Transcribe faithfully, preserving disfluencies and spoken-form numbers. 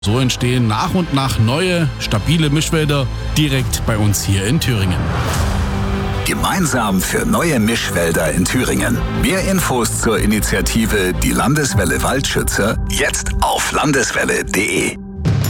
So entstehen nach und nach neue, stabile Mischwälder direkt bei uns hier in Thüringen. Gemeinsam für neue Mischwälder in Thüringen. Mehr Infos zur Initiative Die Landeswelle Waldschützer jetzt auf landeswelle punkt de.